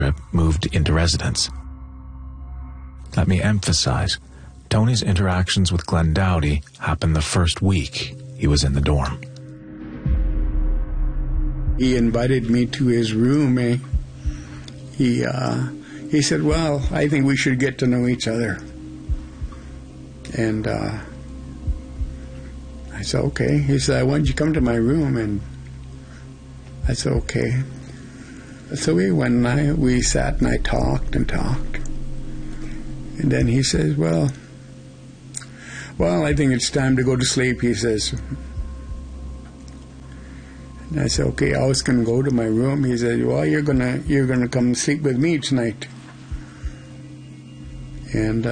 moved into residence. Let me emphasize, Tony's interactions with Glenn Dowdy happened the first week he was in the dorm. He invited me to his room. He said, well, I think we should get to know each other. And I said, okay. He said, why don't you come to my room? And I said, okay. So we went and we sat and I talked and talked. And then he says, well, I think it's time to go to sleep, he says. And I said, okay, I was going to go to my room. He said, well, you're gonna come sleep with me tonight. And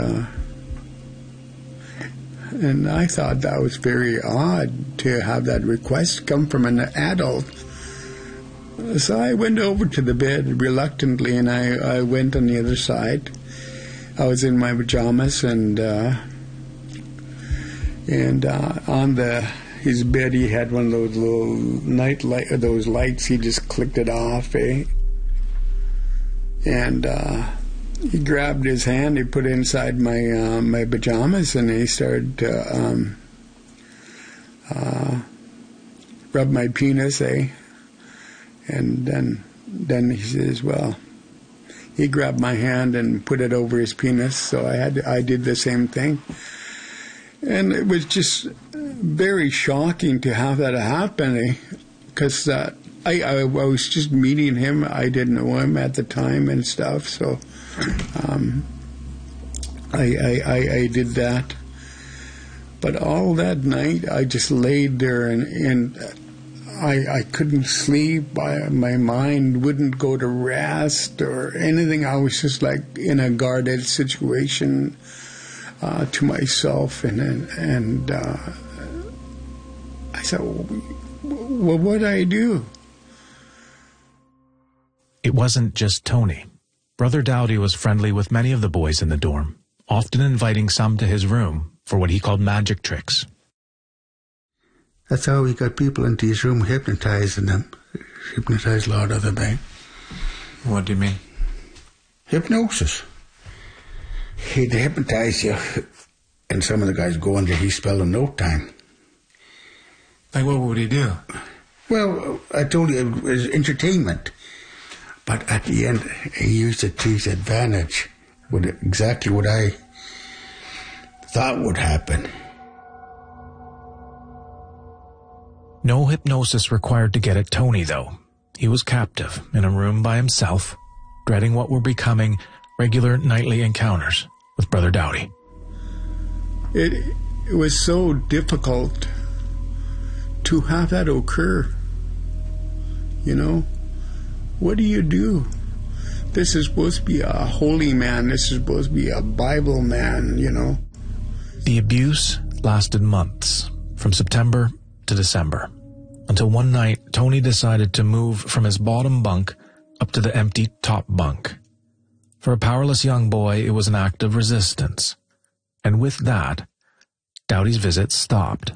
I thought that was very odd to have that request come from an adult. So I went over to the bed reluctantly, and I went on the other side. I was in my pajamas, and on his bed he had one of those little night light, those lights. He just clicked it off, and he grabbed his hand, he put it inside my pajamas, and he started to rub my penis, And then he says, well, he grabbed my hand and put it over his penis, so I did the same thing. And it was just very shocking to have that happen, because I was just meeting him. I didn't know him at the time and stuff, so I did that. But all that night, I just laid there and I couldn't sleep. My mind wouldn't go to rest or anything. I was just like in a guarded situation to myself, and I said, well, what do I do? It wasn't just Tony. Brother Dowdy was friendly with many of the boys in the dorm, often inviting some to his room for what he called magic tricks. That's how he got people into his room, hypnotizing them. Hypnotized a lot of them, What do you mean? Hypnosis. He'd hypnotize you, and some of the guys go under his spell in no time. Like, what would he do? Well, I told you, it was entertainment. But at the end, he used it to his advantage, with exactly what I thought would happen. No hypnosis required to get at Tony, though. He was captive in a room by himself, dreading what were becoming regular nightly encounters with Brother Dowdy. It was so difficult to have that occur. You know? What do you do? This is supposed to be a holy man. This is supposed to be a Bible man, you know? The abuse lasted months, from September to December, until one night Tony decided to move from his bottom bunk up to the empty top bunk. For a powerless young boy, it was an act of resistance. And with that, Dowdy's visits stopped.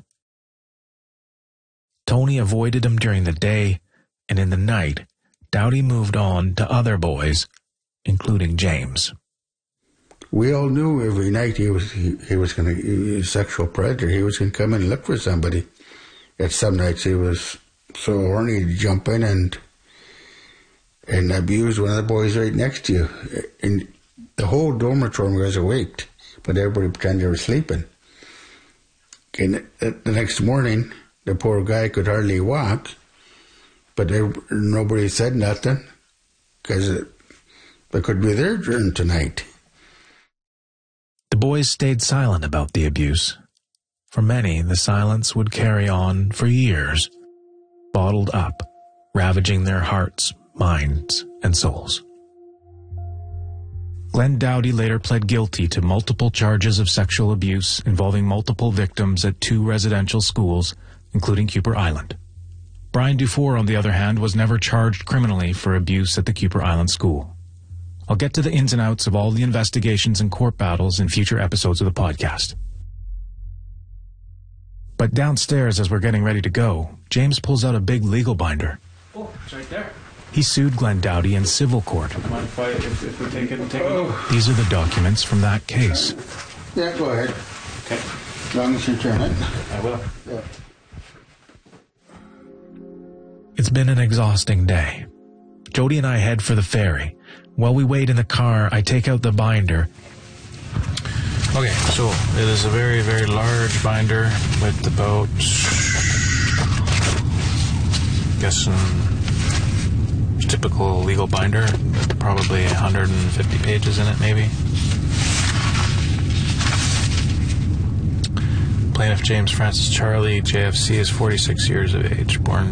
Tony avoided him during the day, and in the night, Dowdy moved on to other boys, including James. We all knew every night he was going to be a sexual predator. He was going to come in and look for somebody. Yet some nights he was so horny he'd jump in and abuse one of the boys right next to you. And the whole dormitory was awake, but everybody pretended they were sleeping. And the next morning, the poor guy could hardly walk, but nobody said nothing, because it could be their turn tonight. The boys stayed silent about the abuse. For many, the silence would carry on for years, bottled up, ravaging their hearts, minds, and souls. Glenn Dowdy later pled guilty to multiple charges of sexual abuse involving multiple victims at 2 residential schools, including Kuper Island. Brian Dufour, on the other hand, was never charged criminally for abuse at the Kuper Island school. I'll get to the ins and outs of all the investigations and court battles in future episodes of the podcast. But downstairs, as we're getting ready to go, James pulls out a big legal binder. Oh, it's right there. He sued Glenn Doughty in civil court. If we take it? These are the documents from that case. Yeah, go ahead. Okay. As long as you turn it. I will. Yeah. It's been an exhausting day. Jody and I head for the ferry. While we wait in the car, I take out the binder. Okay, so it is a very, very large binder with about, typical legal binder, probably 150 pages in it, maybe. Plaintiff James Francis Charlie, JFC, is 46 years of age, born